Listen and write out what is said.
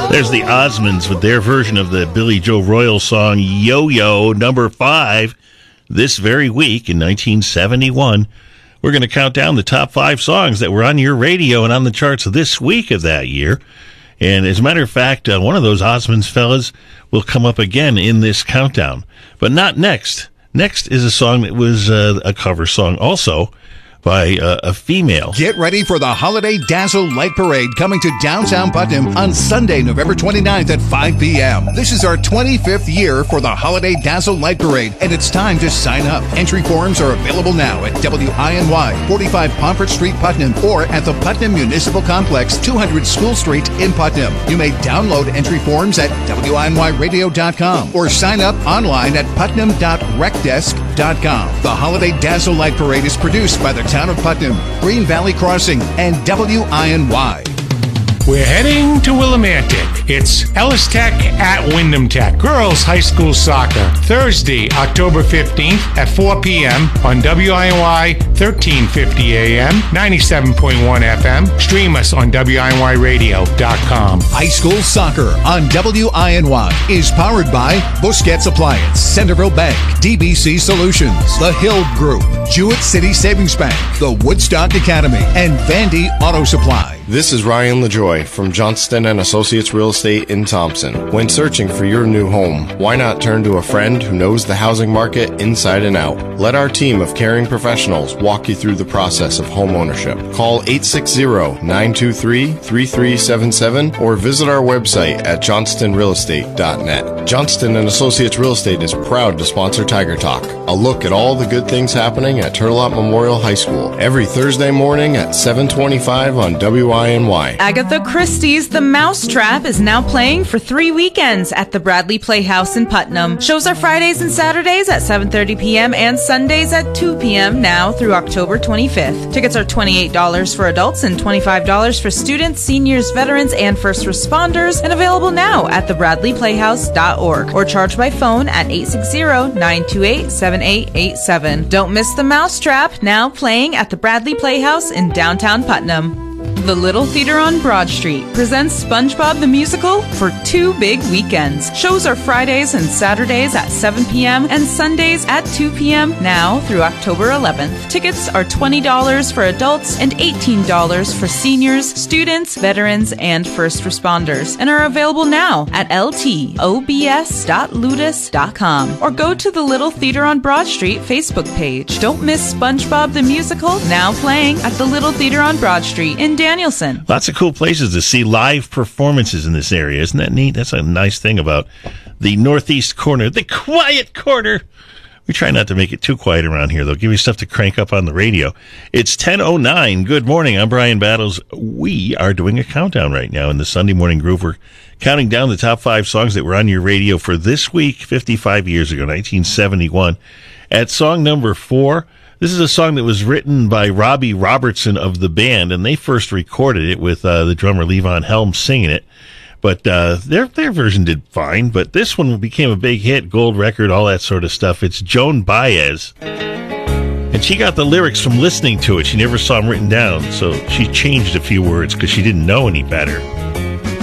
There's the Osmonds with their version of the Billy Joe Royal song Yo-Yo, number 5, this very week in 1971. We're going to count down the top 5 songs that were on your radio and on the charts this week of that year. And as a matter of fact, one of those Osmonds fellas will come up again in this countdown. But not next. Next is a song that was a cover song also by a female. Get ready for the Holiday Dazzle Light Parade coming to downtown Putnam on Sunday, November 29th at 5 p.m. This is our 25th year for the Holiday Dazzle Light Parade, and it's time to sign up. Entry forms are available now at WINY, 45 Pomfret Street, Putnam, or at the Putnam Municipal Complex, 200 School Street in Putnam. You may download entry forms at WINYradio.com or sign up online at putnam.recdesk.com. The Holiday Dazzle Light Parade is produced by the Town of Putnam, Green Valley Crossing, and WINY. We're heading to Willimantic. It's Ellis Tech at Wyndham Tech. Girls High School Soccer. Thursday, October 15th at 4 p.m. on WINY 1350 AM, 97.1 FM. Stream us on WINYradio.com. High School Soccer on WINY is powered by Busquets Appliance, Centerville Bank, DBC Solutions, The Hill Group, Jewett City Savings Bank, the Woodstock Academy, and Vandy Auto Supply. This is Ryan LaJoy from Johnston & Associates Real Estate in Thompson. When searching for your new home, why not turn to a friend who knows the housing market inside and out? Let our team of caring professionals walk you through the process of home ownership. Call 860-923-3377 or visit our website at johnstonrealestate.net. Johnston & Associates Real Estate is proud to sponsor Tiger Talk, a look at all the good things happening at Turlock Memorial High School, every Thursday morning at 7:25 on WINY. Agatha Christie's The Mousetrap is now playing for 3 weekends at the Bradley Playhouse in Putnam. Shows are Fridays and Saturdays at 7:30 p.m. and Sundays at 2 p.m. now through October 25th. Tickets are $28 for adults and $25 for students, seniors, veterans, and first responders, and available now at thebradleyplayhouse.org or charge by phone at 860-928-7887. Don't miss The Mousetrap, now playing at the Bradley Playhouse in downtown Putnam. The Little Theater on Broad Street presents SpongeBob the Musical for 2 big weekends. Shows are Fridays and Saturdays at 7 p.m. and Sundays at 2 p.m. now through October 11th. Tickets are $20 for adults and $18 for seniors, students, veterans, and first responders, and are available now at ltobs.ludus.com or go to the Little Theater on Broad Street Facebook page. Don't miss SpongeBob the Musical, now playing at the Little Theater on Broad Street in Danielson. Lots of cool places to see live performances in this area. Isn't that neat? That's a nice thing about the northeast corner, the quiet corner. We try not to make it too quiet around here, though. Give you stuff to crank up on the radio. It's 10:09. Good morning. I'm Brian Battles. We are doing a countdown right now in the Sunday Morning Groove. We're counting down the top 5 songs that were on your radio for this week, 55 years ago, 1971. At song number 4, this is a song that was written by Robbie Robertson of the band, and they first recorded it with the drummer Levon Helm singing it. But their version did fine, but this one became a big hit, gold record, all that sort of stuff. It's Joan Baez. And she got the lyrics from listening to it. She never saw them written down, so she changed a few words because she didn't know any better.